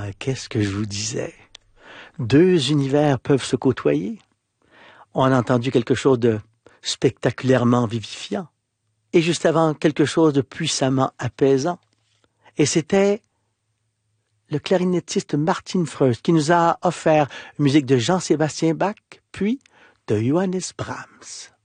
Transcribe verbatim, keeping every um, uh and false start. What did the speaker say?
qu'est-ce que je vous disais? Deux univers peuvent se côtoyer. On a entendu quelque chose de spectaculairement vivifiant. Et juste avant, quelque chose de puissamment apaisant. Et c'était le clarinettiste Martin Freust qui nous a offert une musique de Jean-Sébastien Bach, puis de Johannes Brahms.